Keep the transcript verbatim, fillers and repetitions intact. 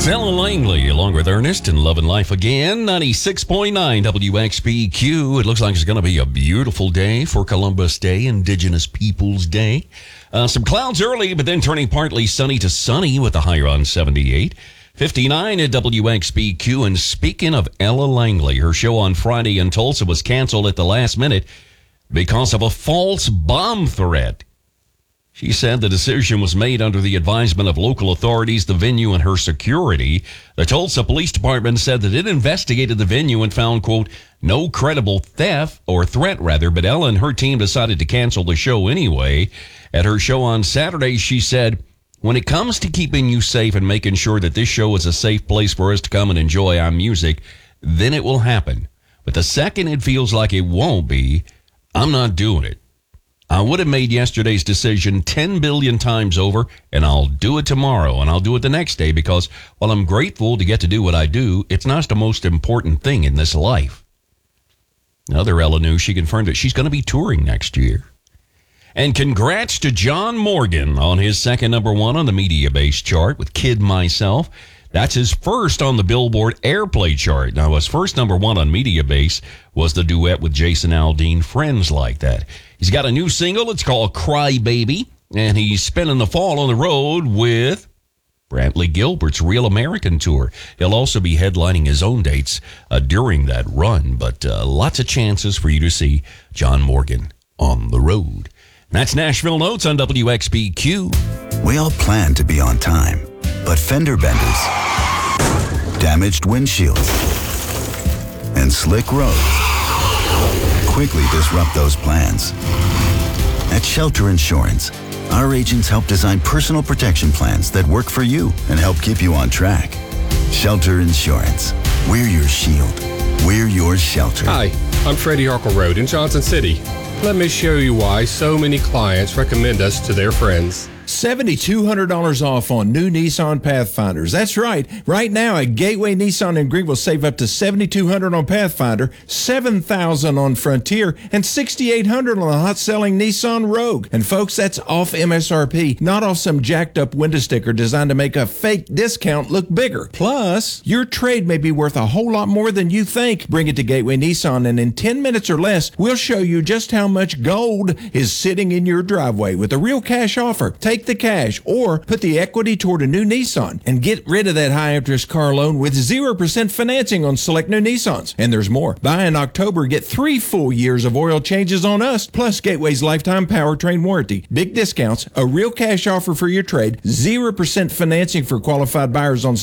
It's Ellen Langley along with Ernest and Love and Life Again, ninety-six point nine W X B Q. It looks like it's going to be a beautiful day for Columbus Day, Indigenous Peoples Day. Uh, some clouds early, but then turning partly sunny to sunny with a high around seventy-eight. fifty-nine at W X B Q. And speaking of Ella Langley, her show on Friday in Tulsa was canceled at the last minute because of a false bomb threat. She said the decision was made under the advisement of local authorities, the venue, and her security. The Tulsa Police Department said that it investigated the venue and found, quote, no credible theft or threat, rather, but Ella and her team decided to cancel the show anyway. At her show on Saturday, she said, when it comes to keeping you safe and making sure that this show is a safe place for us to come and enjoy our music, then it will happen. But the second it feels like it won't be, I'm not doing it. I would have made yesterday's decision ten billion times over, and I'll do it tomorrow, and I'll do it the next day, because while I'm grateful to get to do what I do, it's not the most important thing in this life. Another Ella news, she confirmed that she's going to be touring next year. And congrats to John Morgan on his second number one on the Media Base chart with Kid Myself. That's his first on the Billboard Airplay chart. Now, his first number one on Media Base was the duet with Jason Aldean, Friends Like That. He's got a new single. It's called Cry Baby, and he's spending the fall on the road with Brantley Gilbert's Real American Tour. He'll also be headlining his own dates uh, during that run, but uh, lots of chances for you to see John Morgan on the road. That's Nashville Notes on W X B Q. We all plan to be on time, but fender benders, damaged windshields, and slick roads quickly disrupt those plans. At Shelter Insurance, our agents help design personal protection plans that work for you and help keep you on track. Shelter Insurance. We're your shield. We're your shelter. Hi, I'm Freddie Harkleroad in Johnson City. Let me show you why so many clients recommend us to their friends. seven thousand two hundred dollars off on new Nissan Pathfinders. That's right. Right now at Gateway Nissan in Greenville, save up to seven thousand two hundred dollars on Pathfinder, seven thousand dollars on Frontier, and six thousand eight hundred dollars on the hot-selling Nissan Rogue. And folks, that's off M S R P, not off some jacked-up window sticker designed to make a fake discount look bigger. Plus, your trade may be worth a whole lot more than you think. Bring it to Gateway Nissan, and in ten minutes or less, we'll show you just how much gold is sitting in your driveway with a real cash offer. Take the cash or put the equity toward a new Nissan and get rid of that high-interest car loan with zero percent financing on select new Nissans. And there's more. Buy in October, get three full years of oil changes on us, plus Gateway's lifetime powertrain warranty. Big discounts, a real cash offer for your trade, zero percent financing for qualified buyers on